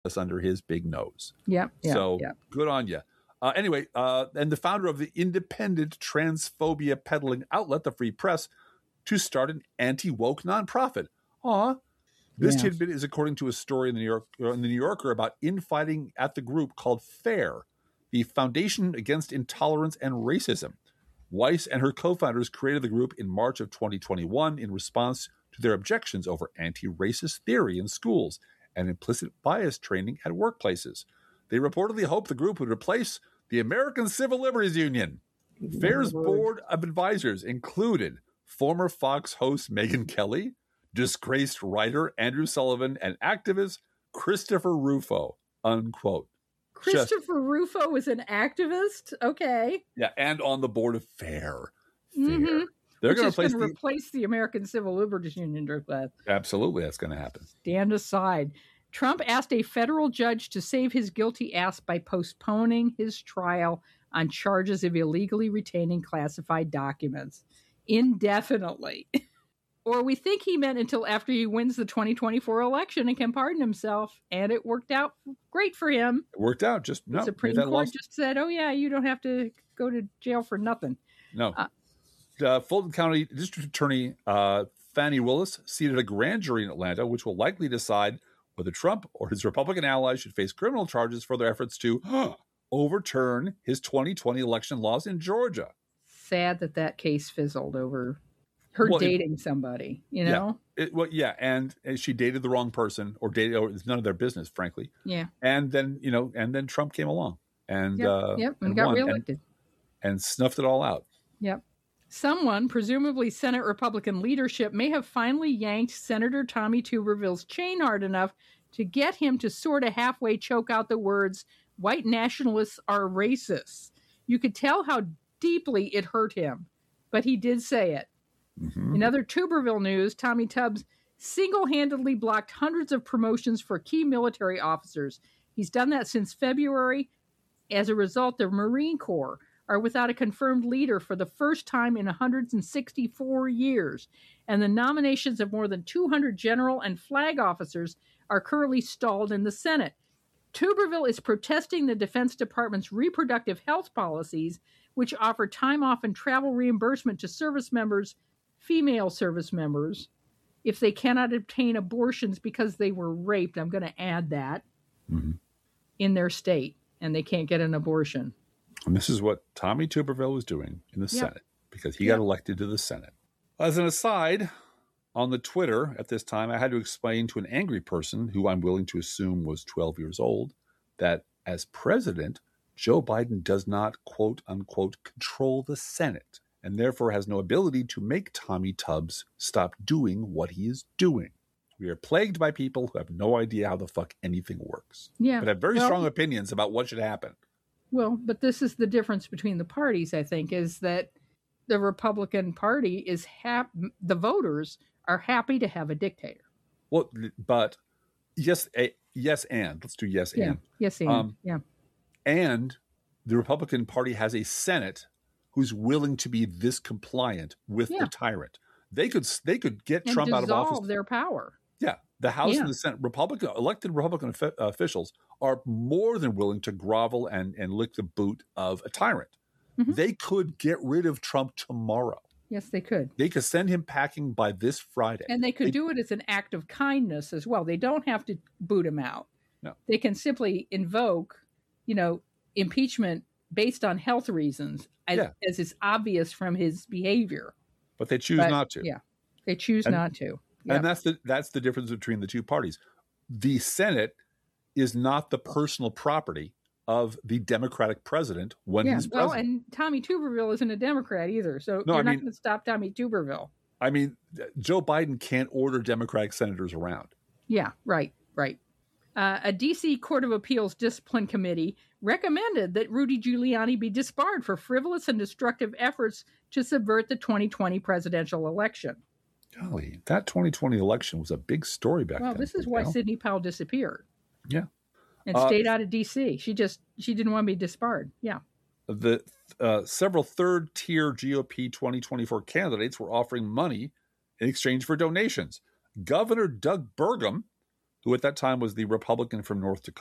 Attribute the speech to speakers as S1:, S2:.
S1: under his big nose.
S2: Yep.
S1: So good on you. Anyway, and the founder of the independent transphobia peddling outlet, the Free Press, to start an anti-woke nonprofit. This tidbit is according to a story in the New Yorker about infighting at the group called FAIR, the Foundation Against Intolerance and Racism. Weiss and her co-founders created the group in March of 2021 in response to their objections over anti-racist theory in schools and implicit bias training at workplaces. They reportedly hoped the group would replace the American Civil Liberties Union. FAIR's board of advisors included former Fox host Megyn Kelly, disgraced writer Andrew Sullivan, and activist Christopher Rufo, unquote.
S2: Christopher Rufo was an activist? Okay.
S1: Yeah, and on the board of FAIR.
S2: Mm-hmm.
S1: They're going to
S2: replace the American Civil Liberties Union.
S1: Absolutely, that's going to happen.
S2: Stand aside. Trump asked a federal judge to save his guilty ass by postponing his trial on charges of illegally retaining classified documents indefinitely. Or we think he meant until after he wins the 2024 election and can pardon himself. And it worked out great for him.
S1: It worked out. The
S2: Supreme Court just said, oh, yeah, you don't have to go to jail for nothing.
S1: No. Fulton County District Attorney Fannie Willis seated a grand jury in Atlanta, which will likely decide whether Trump or his Republican allies should face criminal charges for their efforts to overturn his 2020 election laws in Georgia.
S2: Sad that case fizzled over her dating somebody, you know?
S1: And she dated the wrong person or it's none of their business, frankly.
S2: Yeah.
S1: And then Trump came along and
S2: and got reelected.
S1: And snuffed it all out.
S2: Yep. Someone, presumably Senate Republican leadership, may have finally yanked Senator Tommy Tuberville's chain hard enough to get him to sort of halfway choke out the words, white nationalists are racists. You could tell how deeply it hurt him, but he did say it. Mm-hmm. In other Tuberville news, Tommy Tubbs single-handedly blocked hundreds of promotions for key military officers. He's done that since February. As a result, the Marine Corps are without a confirmed leader for the first time in 164 years. And the nominations of more than 200 general and flag officers are currently stalled in the Senate. Tuberville is protesting the Defense Department's reproductive health policies, which offer time off and travel reimbursement to service members, female service members, if they cannot obtain abortions because they were raped. I'm going to add that in their state, and they can't get an abortion.
S1: And this is what Tommy Tuberville was doing in the Senate because he got elected to the Senate. As an aside, on the Twitter at this time, I had to explain to an angry person who I'm willing to assume was 12 years old that as president, Joe Biden does not, quote unquote, control the Senate and therefore has no ability to make Tommy Tubbs stop doing what he is doing. We are plagued by people who have no idea how the fuck anything works.
S2: Yeah.
S1: But have very strong opinions about what should happen.
S2: Well, but this is the difference between the parties, I think, is that the Republican Party is the voters are happy to have a dictator.
S1: Well, but yes, and let's do yes and.
S2: Yes and,
S1: And the Republican Party has a Senate who's willing to be this compliant with the tyrant. They could get
S2: and
S1: Trump out of office.
S2: Dissolve their power.
S1: Yeah, the House and the Senate, elected Republican officials are more than willing to grovel and lick the boot of a tyrant. Mm-hmm. They could get rid of Trump tomorrow.
S2: Yes, they could.
S1: They could send him packing by this Friday.
S2: And they could do it as an act of kindness as well. They don't have to boot him out.
S1: No.
S2: They can simply invoke, impeachment based on health reasons, as is obvious from his behavior.
S1: But they choose not to.
S2: Yeah, they choose not to.
S1: Yep. And that's the difference between the two parties. The Senate is not the personal property of the Democratic president when he's president.
S2: Well, and Tommy Tuberville isn't a Democrat either, so you're not going to stop Tommy Tuberville.
S1: I mean, Joe Biden can't order Democratic senators around.
S2: Yeah, right. A D.C. Court of Appeals Discipline Committee recommended that Rudy Giuliani be disbarred for frivolous and destructive efforts to subvert the 2020 presidential election.
S1: Golly, that 2020 election was a big story back then.
S2: Well, this is why Sidney Powell disappeared.
S1: Yeah.
S2: And stayed out of D.C. She didn't want to be disbarred. Yeah.
S1: The several third-tier GOP 2024 candidates were offering money in exchange for donations. Governor Doug Burgum who at that time was the Republican from North Dakota.